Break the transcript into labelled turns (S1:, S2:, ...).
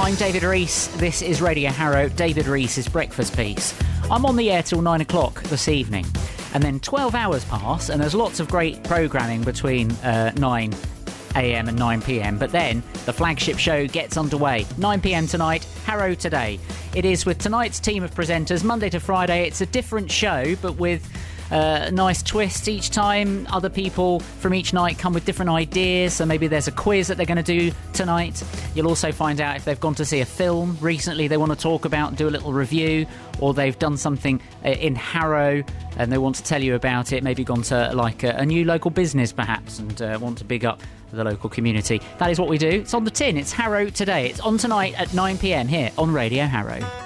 S1: I'm David Rees. This is Radio Harrow, David Rees' breakfast piece. I'm on the air till 9 o'clock this evening, and then 12 hours pass, and there's lots of great programming between 9 a.m. and 9 p.m. But then the flagship show gets underway. 9 p.m. tonight, Harrow Today. It is with tonight's team of presenters, Monday to Friday. It's a different show, but with a nice twist each time. Other people from each night come with different ideas, so maybe there's a quiz that they're going to do tonight. You'll also find out if they've gone to see a film recently they want to talk about and do a little review, or they've done something in Harrow and they want to tell you about it, maybe gone to like a new local business perhaps and want to big up the local community. That is what we do. It's on the tin. It's Harrow Today. It's on tonight at 9 p.m. here on Radio Harrow.